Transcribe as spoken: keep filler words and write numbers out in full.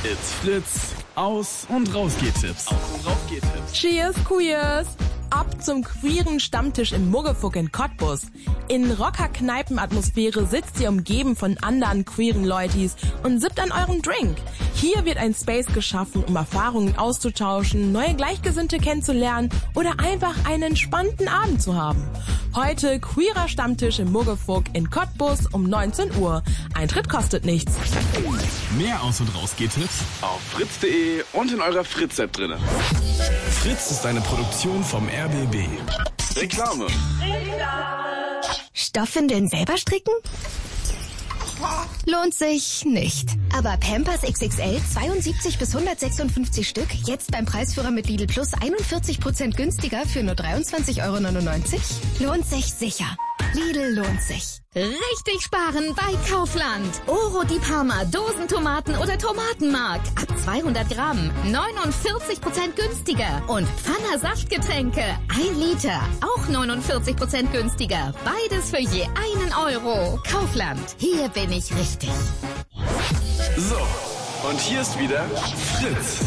It's Fritz. Aus- und Rausgehtipps. Aus- und Rausgehtipps. Cheers, Queers! Ab zum queeren Stammtisch im Muggefuck in Cottbus. In Rocker-Kneipen-Atmosphäre sitzt ihr umgeben von anderen queeren Leutis und sippt an eurem Drink. Hier wird ein Space geschaffen, um Erfahrungen auszutauschen, neue Gleichgesinnte kennenzulernen oder einfach einen entspannten Abend zu haben. Heute queerer Stammtisch im Muggefuck in Cottbus um neunzehn Uhr. Eintritt kostet nichts. Mehr Aus- und Rausgehtipps auf fritz punkt de und in eurer Fritz-App drinne. Fritz ist eine Produktion vom R B B. Reklame. Stoffwindeln selber stricken? Lohnt sich nicht. Aber Pampers X X L zweiundsiebzig bis hundertsechsundfünfzig Stück jetzt beim Preisführer mit Lidl Plus einundvierzig Prozent günstiger für nur dreiundzwanzig Euro neunundneunzig? Lohnt sich sicher. Lidl lohnt sich. Richtig sparen bei Kaufland. Oro di Parma, Dosentomaten oder Tomatenmark. Ab zweihundert Gramm, neunundvierzig Prozent günstiger. Und Pfanner Saftgetränke, ein Liter, auch neunundvierzig Prozent günstiger. Beides für je einen Euro. Kaufland, hier bin ich richtig. So, und hier ist wieder Fritz.